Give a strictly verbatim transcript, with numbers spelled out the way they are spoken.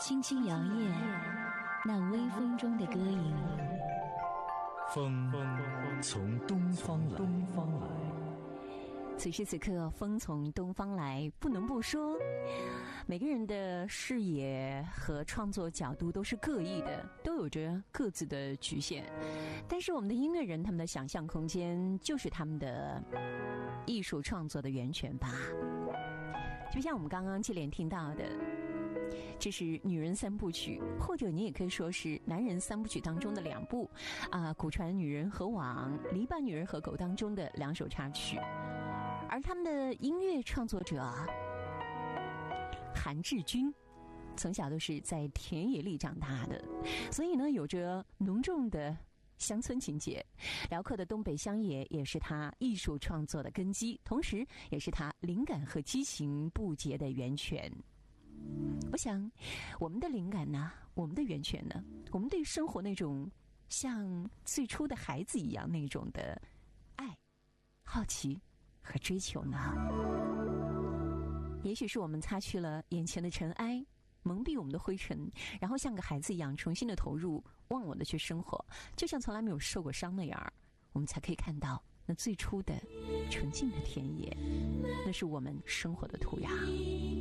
轻轻摇曳那微风中的歌影。 风从东方来，东方来。 此时此刻，风从东方来，不能不说，每个人的视野和创作角度都是各异的，都有着各自的局限。但是我们的音乐人，他们的想象空间就是他们的艺术创作的源泉吧。就像我们刚刚接连听到的，这是女人三部曲，或者你也可以说是男人三部曲当中的两部啊、呃，古传女人和网、篱笆女人和狗当中的两首插曲。而他们的音乐创作者韩志军从小都是在田野里长大的，所以呢有着浓重的乡村情节，辽阔的东北乡野也是他艺术创作的根基，同时也是他灵感和激情不竭的源泉。我想我们的灵感呢，我们的源泉呢，我们对生活那种像最初的孩子一样那种的爱、好奇和追求呢，也许是我们擦去了眼前的尘埃，蒙蔽我们的灰尘，然后像个孩子一样重新的投入，忘我的去生活，就像从来没有受过伤那样，我们才可以看到那最初的纯净的田野，那是我们生活的土壤。